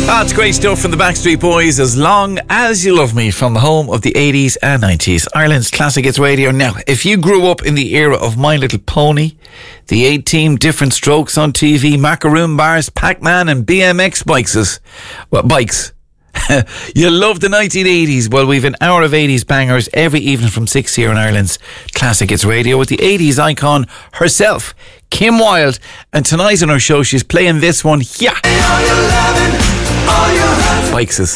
That's great stuff from the Backstreet Boys. As Long As You Love Me, from the home of the 80s and 90s. Ireland's Classic Hits Radio. Now, if you grew up in the era of My Little Pony, the A-Team, Different Strokes on TV, Macaroon Bars, Pac-Man and BMX bikes, you love the 1980s. Well, we've an hour of 80s bangers every evening from 6 here on Ireland's Classic Hits Radio with the 80s icon herself, Kim Wilde. And tonight on our show, she's playing this one. Yeah. Bikeses.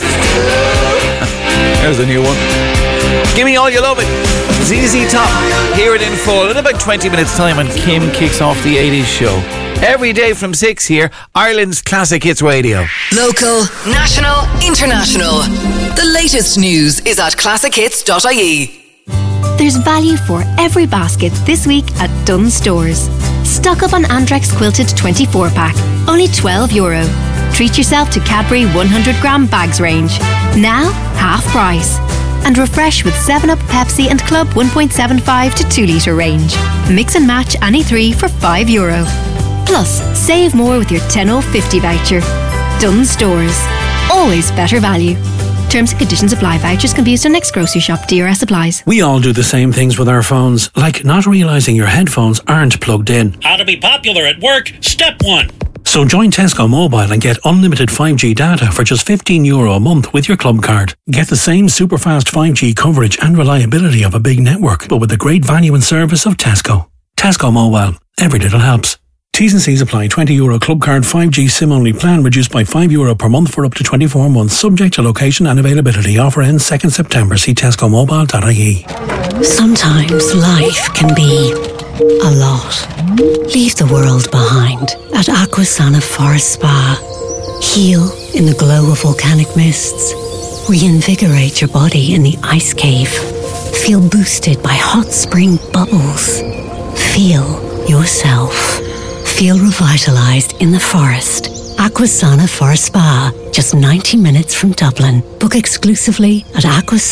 There's a new one. Give me all you love it. ZZ Top. Hear it in full in about 20 minutes time when Kim kicks off the 80s show. Every day from 6 here, Ireland's Classic Hits Radio. Local, national, international. The latest news is at classichits.ie. There's value for every basket this week at Dunnes Stores. Stock up on Andrex Quilted 24-pack, only €12. Treat yourself to Cadbury 100-gram bags range, now half price. And refresh with 7-Up, Pepsi and Club 1.75 to 2 litre range. Mix and match any 3 for €5. Plus, save more with your 10/50 voucher. Dunnes Stores. Always better value. Terms and conditions apply. Vouchers can be used on next grocery shop. DRS applies. We all do the same things with our phones, like not realising your headphones aren't plugged in. How to be popular at work, step 1. So join Tesco Mobile and get unlimited 5G data for just €15 a month with your club card. Get the same super fast 5G coverage and reliability of a big network, but with the great value and service of Tesco. Tesco Mobile. Every little helps. T's and C's apply. €20 club card 5G SIM-only plan reduced by €5 per month for up to 24 months. Subject to location and availability. Offer ends 2nd September. See tescomobile.ie. Sometimes life can be a lot. Leave the world behind at Aquasana Forest Spa. Heal in the glow of volcanic mists. Reinvigorate your body in the ice cave. Feel boosted by hot spring bubbles. Feel yourself. Feel revitalised in the forest. Aquasana Forest Spa, just 90 minutes from Dublin. Book exclusively at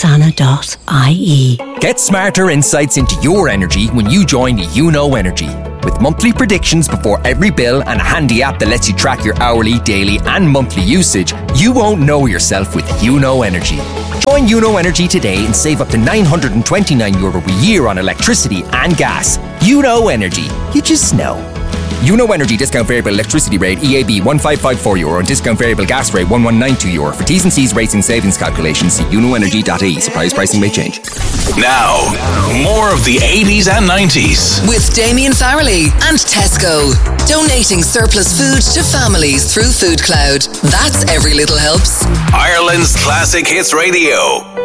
aquasana.ie. Get smarter insights into your energy when you join YouKnow Energy. With monthly predictions before every bill and a handy app that lets you track your hourly, daily and monthly usage, you won't know yourself with YouKnow Energy. Join YouKnow Energy today and save up to €929 a year on electricity and gas. YouKnow Energy. You just know. YouKnow Energy discount variable electricity rate EAB €1554 and discount variable gas rate €1192. For T's and C's rates and savings calculations, see YouKnowEnergy.ie. Surprise pricing may change. Now, more of the 80s and 90s. With Damien Farrelly and Tesco. Donating surplus food to families through Food Cloud. That's Every Little Helps. Ireland's Classic Hits Radio.